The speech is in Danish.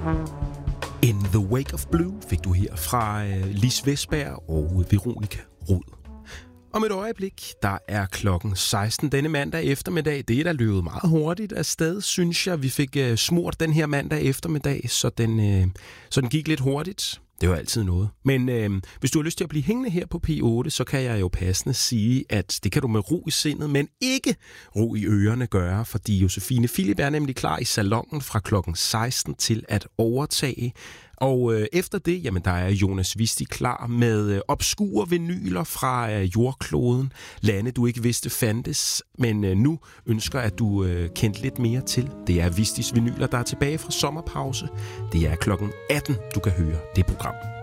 In the Wake of Blue fik du her fra Lis Vestberg og Veronica Rod. Om et øjeblik, der er klokken 16 denne mandag eftermiddag. Det er da løbet meget hurtigt afsted, synes jeg. Vi fik smurt den her mandag eftermiddag, så den gik lidt hurtigt. Det er jo altid noget. Men hvis du har lyst til at blive hængende her på P8, så kan jeg jo passende sige, at det kan du med ro i sindet, men ikke ro i ørerne gøre, fordi Josefine Philip er nemlig klar i salonen fra klokken 16 til at overtage. Og efter det, jamen der er Jonas Visti klar med obskure vinyler fra jordkloden. Lande, du ikke vidste fandtes, men nu ønsker, at du kendte lidt mere til. Det er Vistis vinyler, der er tilbage fra sommerpause. Det er klokken 18, du kan høre det program.